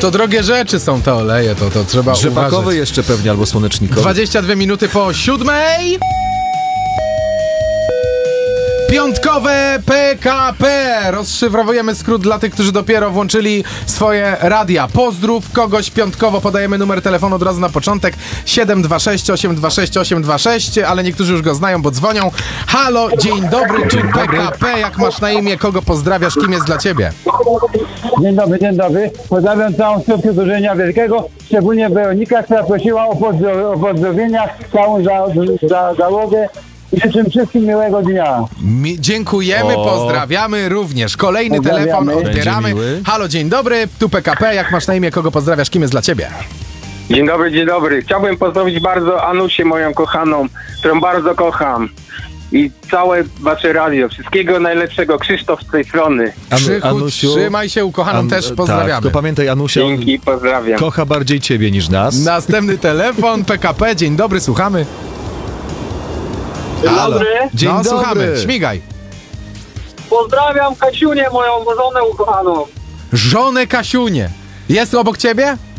To drogie rzeczy są te oleje, to trzeba Rzepakowy uważać. jeszcze pewnie, albo słonecznikowy. 22 minuty po 7:00. Piątkowe PKP. Rozszyfrowujemy skrót dla tych, którzy dopiero włączyli swoje radia. Pozdrów kogoś piątkowo. Podajemy numer telefonu od razu na początek. 726 826 826, ale niektórzy już go znają, bo dzwonią. Halo, dzień dobry, dzień PKP. Jak masz na imię? Kogo pozdrawiasz? Kim jest dla ciebie? Dzień dobry, dzień dobry. Pozdrawiam całą strukturę Drużenia Wielkiego, szczególnie Weronika, która prosiła o pozdrowienia, całą załogę i życzę wszystkim miłego dnia. Dziękujemy, pozdrawiamy również. Kolejny telefon odbieramy. Będzie miły. Halo, dzień dobry, tu PKP. Jak masz na imię? Kogo pozdrawiasz? Kim jest dla ciebie? Dzień dobry, dzień dobry. Chciałbym pozdrowić bardzo Anusię, moją kochaną, którą bardzo kocham. I całe wasze radio. Wszystkiego najlepszego. Krzysztof z tej strony. Krzychu, Anusiu, trzymaj się, ukochaną też pozdrawiamy. Tak, to pamiętaj, Anusia Dzięki, pozdrawiam. kocha bardziej ciebie niż nas. Następny telefon, PKP, dzień dobry, słuchamy. Dzień dobry. Dzień dobry. Słuchamy, śmigaj. Pozdrawiam Kasiunię, moją żonę ukochaną. Żonę Kasiunię. Jest obok ciebie?